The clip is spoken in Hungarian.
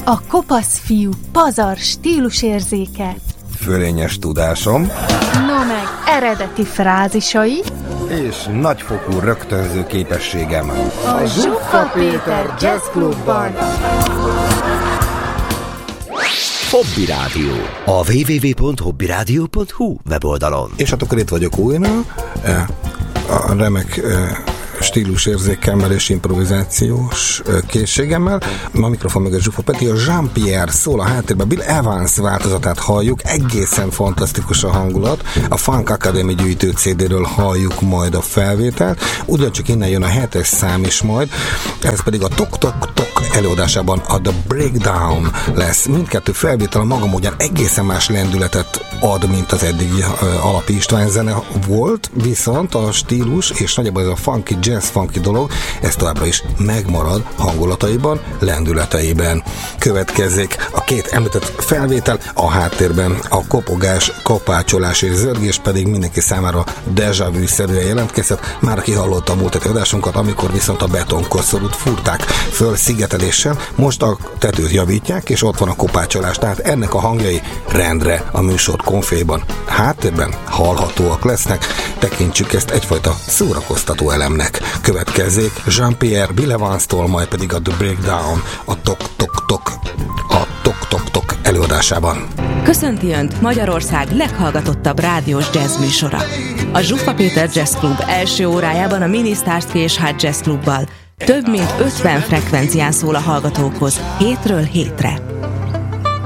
A kopasz fiú pazar stílusérzéke, fölényes tudásom, no meg eredeti frázisai, és nagyfokú rögtönző képességem. A Zsuffa Péter Jazz Clubban. Hobby Rádió. A www.hobbyradio.hu weboldalon. És hát akkor itt vagyok újra, a remek stílusérzékemmel és improvizációs készségemmel. A mikrofon mögött Zsuffa Peti, a Jean-Pierre szól a háttérben, Bill Evans változatát halljuk, egészen fantasztikus a hangulat, a Funk Academy gyűjtő CD-ről halljuk majd a felvételt, ugyancsak innen jön a 7-es szám is majd, ez pedig a Tok Tok Tok előadásában a The Breakdown lesz. Mindkettő felvétel a maga módján egészen más lendületet ad, mint az eddigi Alapi István zene volt, viszont a stílus és nagyjából ez a funky jazz funky dolog, ez továbbra is megmarad hangulataiban, lendületeiben. Következzék a két említett felvétel, a háttérben a kopogás, kopácsolás és zörgés pedig mindenki számára déjà vu-szerűen jelentkezett. Már aki hallotta a múlt heti adásunkat, amikor viszont a betonkoszorút fúrták föl szigeteléssel, most a tetőt javítják, és ott van a kopácsolás, tehát ennek a hangjai rendre a műsor konféban, háttérben hallhatóak lesznek, tekintsük ezt egyfajta szórakoztató elemnek. Következzék Jean-Pierre Bill Evans-tól, majd pedig a The Breakdown, a Tok Tok Tok, a Tok Tok Tok előadásában. Köszönti Önt Magyarország leghallgatottabb rádiós jazz műsora. A Zsuffa Péter Jazz Club első órájában a Mini Starsky és Hutch Jazz Clubbal több mint 50 frekvencián szól a hallgatókhoz hétről hétre.